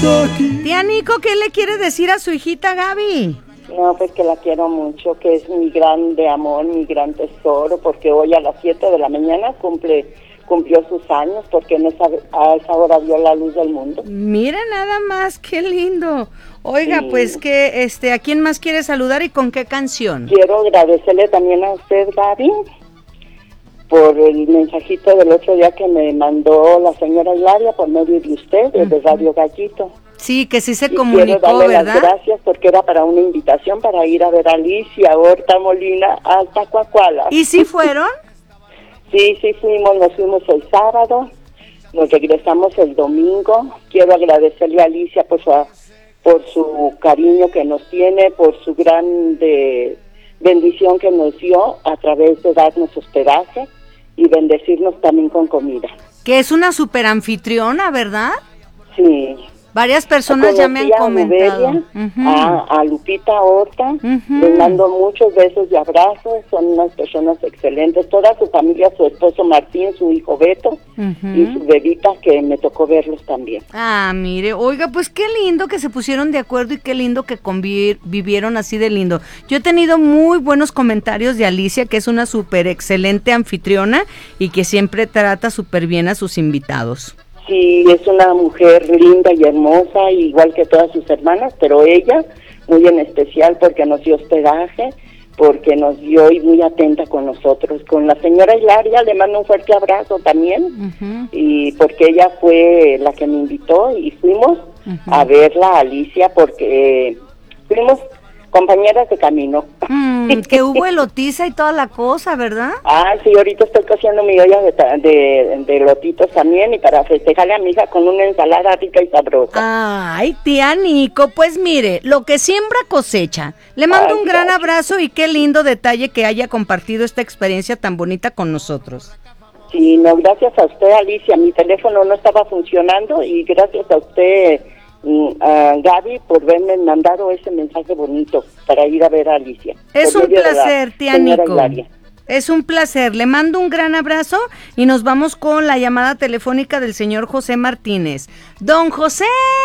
Tía Nico, ¿qué le quiere decir a su hijita Gaby? No, pues que la quiero mucho, que es mi gran de amor, mi gran tesoro, porque hoy a las 7 de la mañana cumplió sus años, porque a esa hora vio la luz del mundo. Mira nada más, qué lindo. Oiga, sí. Pues que, ¿a quién más quiere saludar y con qué canción? Quiero agradecerle también a usted, Gaby, por el mensajito del otro día que me mandó la señora Hilaria por medio de usted, desde Radio Gallito. Sí, que sí se comunicó, quiero darle ¿verdad? Las gracias porque era para una invitación para ir a ver a Alicia Horta Molina a Tacuacuala. ¿Y sí fueron? Sí fuimos, nos fuimos el sábado, nos regresamos el domingo. Quiero agradecerle a Alicia por su cariño que nos tiene, por su gran bendición que nos dio a través de darnos hospedaje y bendecirnos también con comida. Que es una super anfitriona, ¿verdad? Sí. Varias personas ya me han comentado. A Lupita Horta, les mando muchos besos y abrazos, son unas personas excelentes, toda su familia, su esposo Martín, su hijo Beto y su bebita, que me tocó verlos también. Ah, mire, oiga, pues qué lindo que se pusieron de acuerdo y qué lindo que vivieron así de lindo. Yo he tenido muy buenos comentarios de Alicia, que es una súper excelente anfitriona y que siempre trata súper bien a sus invitados. Sí, es una mujer linda y hermosa, igual que todas sus hermanas, pero ella muy en especial porque nos dio hospedaje, porque nos dio y muy atenta con nosotros. Con la señora Hilaria le mando un fuerte abrazo también, y porque ella fue la que me invitó y fuimos a verla a Alicia, porque fuimos compañeras de camino. Que hubo elotiza y toda la cosa, ¿verdad? Ah, sí, ahorita estoy cociendo mi olla de elotitos también, y para festejarle a mi hija con una ensalada rica y sabrosa. Ay, tía Nico, pues mire, lo que siembra cosecha. Le mando un gran abrazo y qué lindo detalle que haya compartido esta experiencia tan bonita con nosotros. Sí, no, gracias a usted, Alicia. Mi teléfono no estaba funcionando y gracias a usted, Gaby, por verme mandado ese mensaje bonito para ir a ver a Alicia. Es un placer, tía Nico. Es un placer. Le mando un gran abrazo y nos vamos con la llamada telefónica del señor José Martínez. ¡Don José!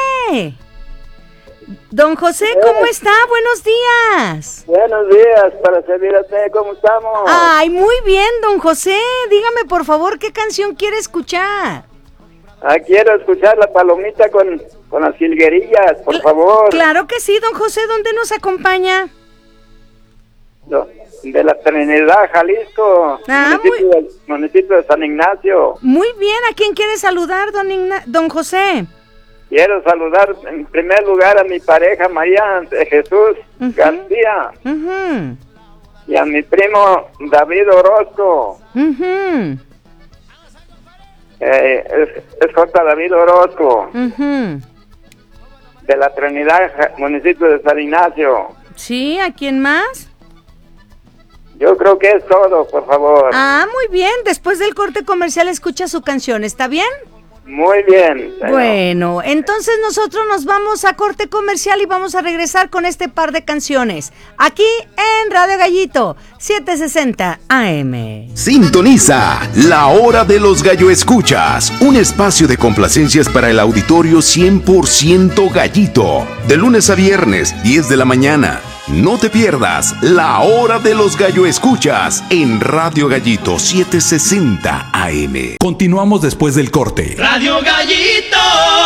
Don José, ¿cómo está? Buenos días. Buenos días, para servirte, ¿cómo estamos? Ay, muy bien, don José. Dígame, por favor, ¿qué canción quiere escuchar? Quiero escuchar la palomita con las jilguerillas, por favor. Claro que sí, don José. ¿Dónde nos acompaña? De la Trinidad, Jalisco, municipio de San Ignacio. Muy bien. ¿A quién quiere saludar, don José? Quiero saludar en primer lugar a mi pareja María de Jesús García y a mi primo David Orozco. Es J. David Orozco, de la Trinidad, municipio de San Ignacio. Sí, ¿a quién más? Yo creo que es todo, por favor. Muy bien. Después del corte comercial escucha su canción, ¿está bien? Muy bien. Señor. Bueno, entonces nosotros nos vamos a corte comercial y vamos a regresar con este par de canciones. Aquí en Radio Gallito, 760 AM. Sintoniza La Hora de los Gallo Escuchas, un espacio de complacencias para el auditorio 100% gallito. De lunes a viernes, 10 de la mañana. No te pierdas La Hora de los Gallo Escuchas en Radio Gallito 760 AM. Continuamos después del corte. Radio Gallito.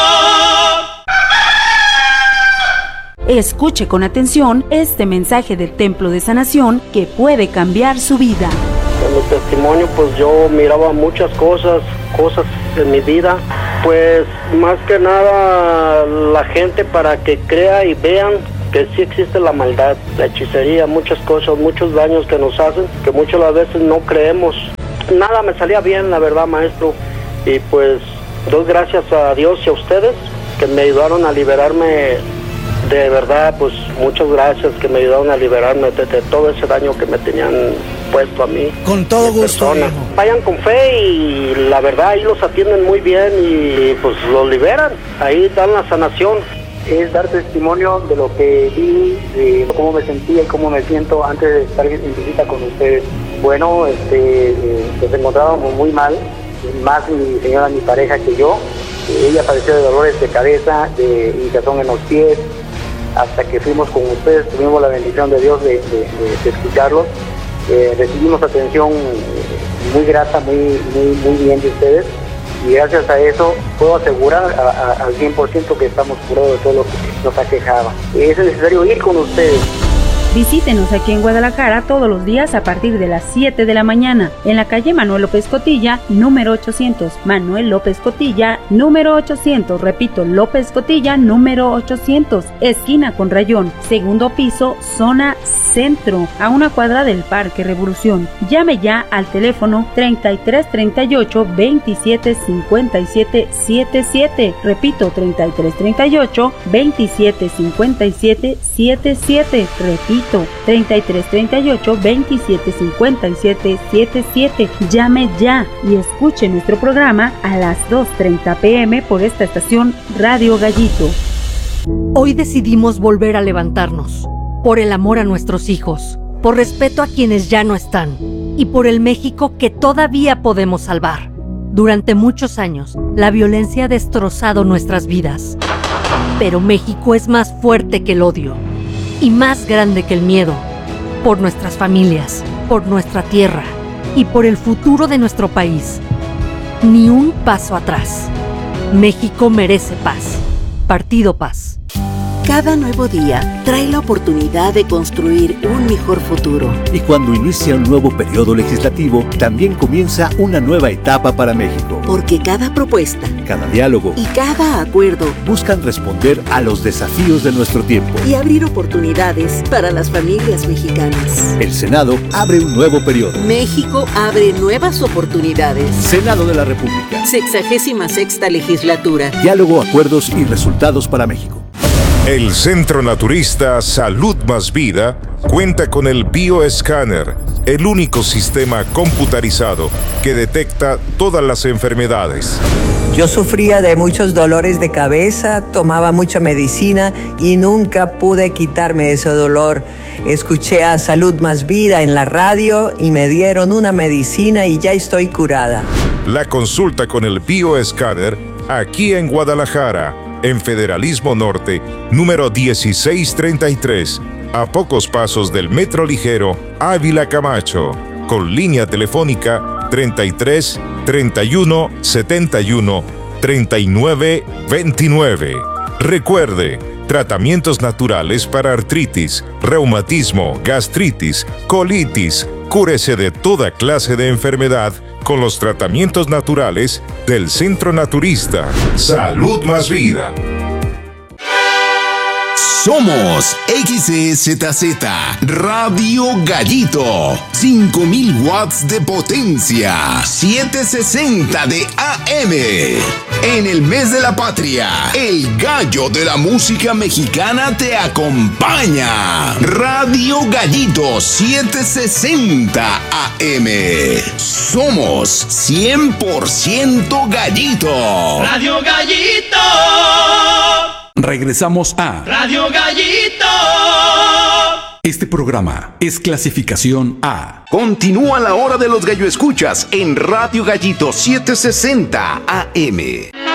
Escuche con atención este mensaje del Templo de Sanación que puede cambiar su vida. En mi testimonio, pues yo miraba muchas cosas en mi vida, pues más que nada la gente para que crea y vean que sí existe la maldad, la hechicería, muchas cosas, muchos daños que nos hacen, que muchas las veces no creemos. Nada me salía bien, la verdad, maestro, y pues doy gracias a Dios y a ustedes que me ayudaron a liberarme, de verdad, pues muchas gracias, que me ayudaron a liberarme de todo ese daño que me tenían puesto a mí. Con todo gusto. Vayan con fe y la verdad ahí los atienden muy bien y pues los liberan, ahí dan la sanación. Es dar testimonio de lo que vi, de cómo me sentía y cómo me siento antes de estar en visita con ustedes. Bueno, nos encontrábamos muy mal, más mi señora, mi pareja que yo, Ella padeció de dolores de cabeza, de hinchazón en los pies, hasta que fuimos con ustedes, tuvimos la bendición de Dios de escucharlos. Recibimos atención muy grata, muy bien de ustedes, y gracias a eso puedo asegurar al 100% que estamos curados de todo lo que nos aquejaba. Es necesario ir con ustedes. Visítenos aquí en Guadalajara todos los días a partir de las 7 de la mañana, en la calle Manuel López Cotilla, número 800. Manuel López Cotilla, número 800. Repito, López Cotilla, número 800. Esquina con Rayón, segundo piso, zona centro, a una cuadra del Parque Revolución. Llame ya al teléfono 3338 27 57 77. Repito, 3338 27 57 77. Repito, 3338 27 57 77. Llame ya y escuche nuestro programa a las 2:30 p.m. por esta estación Radio Gallito. Hoy decidimos volver a levantarnos, por el amor a nuestros hijos, por respeto a quienes ya no están y por el México que todavía podemos salvar. Durante muchos años, la violencia ha destrozado nuestras vidas, pero México es más fuerte que el odio y más grande que el miedo, por nuestras familias, por nuestra tierra y por el futuro de nuestro país. Ni un paso atrás. México merece paz. Partido Paz. Cada nuevo día trae la oportunidad de construir un mejor futuro. Y cuando inicia un nuevo periodo legislativo, también comienza una nueva etapa para México. Porque cada propuesta, cada diálogo y cada acuerdo buscan responder a los desafíos de nuestro tiempo y abrir oportunidades para las familias mexicanas. El Senado abre un nuevo periodo. México abre nuevas oportunidades. Senado de la República. 66ª legislatura. Diálogo, acuerdos y resultados para México. El Centro Naturista Salud Más Vida cuenta con el Bioescáner, el único sistema computarizado que detecta todas las enfermedades. Yo sufría de muchos dolores de cabeza, tomaba mucha medicina y nunca pude quitarme ese dolor. Escuché a Salud Más Vida en la radio y me dieron una medicina y ya estoy curada. La consulta con el Bioescáner aquí en Guadalajara, en Federalismo Norte, número 1633, a pocos pasos del Metro Ligero Ávila Camacho, con línea telefónica 33 31 71 39 29. Recuerde, tratamientos naturales para artritis, reumatismo, gastritis, colitis. Cúrese de toda clase de enfermedad con los tratamientos naturales del Centro Naturista Salud Más Vida. Somos XEZZ Radio Gallito, 5000 watts de potencia, 760 de AM. En el mes de la patria, el gallo de la música mexicana te acompaña. Radio Gallito 760 AM. Somos 100% gallito. Radio Gallito. Regresamos a Radio Gallito. Este programa es clasificación A. Continúa la hora de los gallo escuchas en Radio Gallito 760 AM.